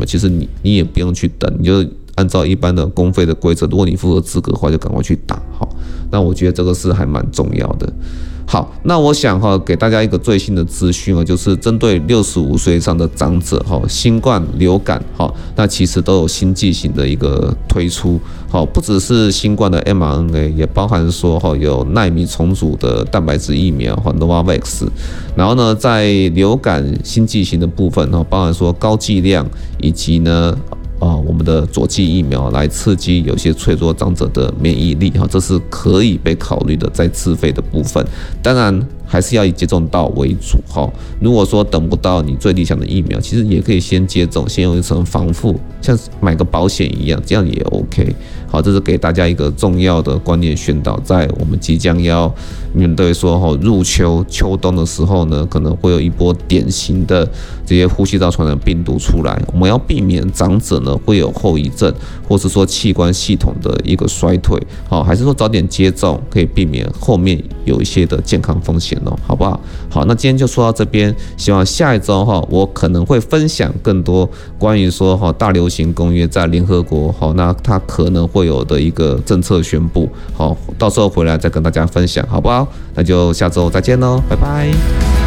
苗，其实你也不用去等，你就按照一般的公费的规则，如果你符合资格的话，就赶快去打。好，那我觉得这个是还蛮重要的。好，那我想给大家一个最新的资讯就是针对65岁以上的长者新冠、流感那其实都有新剂型的一个推出。不只是新冠的 mRNA， 也包含说有奈米重组的蛋白质疫苗Novavax。然后呢，在流感新剂型的部分包含说高剂量以及呢我们的佐剂疫苗来刺激有些脆弱长者的免疫力这是可以被考虑的在自费的部分。当然还是要以接种到为主如果说等不到你最理想的疫苗，其实也可以先接种，先有一层防护，像买个保险一样，这样也 OK。好，这是给大家一个重要的观念宣导，在我们即将要面对说入秋冬的时候呢，可能会有一波典型的这些呼吸道传染病毒出来，我们要避免长者呢会有后遗症，或是说器官系统的一个衰退。还是说早点接种可以避免后面有一些的健康风险好不好？好，那今天就说到这边，希望下一周我可能会分享更多关于说大流行公约在联合国那它可能会有的一个政策宣布。好，到时候回来再跟大家分享，好不好？那就下周再见喽，拜拜。